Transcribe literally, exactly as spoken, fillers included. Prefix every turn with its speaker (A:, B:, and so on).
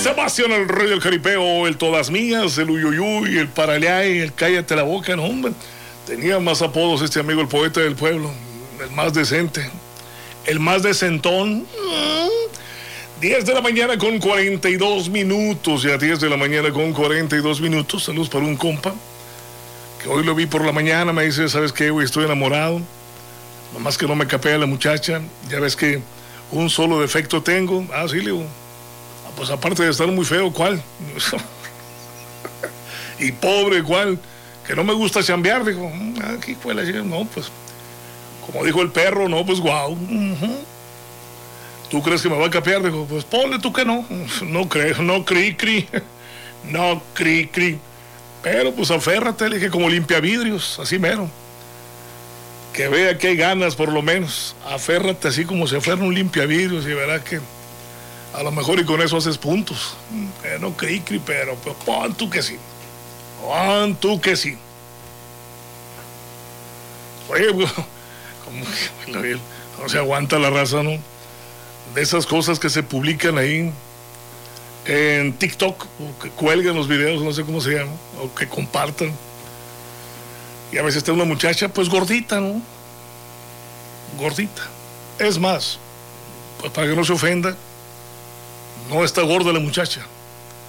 A: Sebastián, el rey del jaripeo, el todas mías, el uyuyuy, el paraleay, el cállate la boca, no, hombre. Tenía más apodos este amigo, el poeta del pueblo, el más decente, el más decentón. diez de la mañana con cuarenta y dos minutos, ya diez de la mañana con cuarenta y dos minutos. Saludos para un compa, que hoy lo vi por la mañana, me dice, ¿sabes qué, güey? Estoy enamorado, nomás que no me capea la muchacha, ya ves que un solo defecto tengo. Ah, sí, le digo, ah, pues aparte de estar muy feo, ¿cuál? Y pobre, ¿cuál? Que no me gusta chambear, dijo, ah, ¿qué fue la chica? No, pues, como dijo el perro, no, pues, guau. Uh-huh. ¿Tú crees que me va a capear? Dijo, pues ponle tú que no. No creo, no cri, cri. No cri, cri. Pero pues aférrate, le dije, como limpia vidrios, así mero. Que vea que hay ganas, por lo menos. Aférrate así como si fuera un limpia vidrios y verás que a lo mejor y con eso haces puntos. Eh, no cri, cri, pero pues, pon tú que sí. Pon tú que sí. Oye, pues, como que no se aguanta la raza, ¿no? De esas cosas que se publican ahí en TikTok, o que cuelgan los videos, no sé cómo se llama, o que compartan. Y a veces está una muchacha, pues gordita, ¿no? Gordita. Es más, pues para que no se ofenda, no está gorda la muchacha.